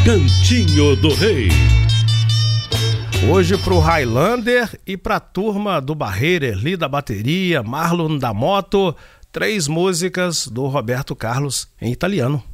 Cantinho do Rei. Hoje pro Highlander e pra turma do Barreira, Erli da bateria, Marlon da moto, 3 músicas do Roberto Carlos em italiano.